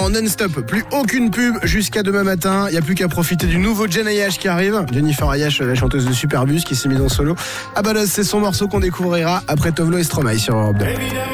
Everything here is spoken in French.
en non-stop. Plus aucune pub jusqu'à demain matin. Il n'y a plus qu'à profiter du nouveau Jen Ayash qui arrive. Jennifer Ayash, la chanteuse de Superbus qui s'est mise en solo. Ah bah là, c'est son morceau qu'on découvrira après Tovlo et Stromae sur Europe 2.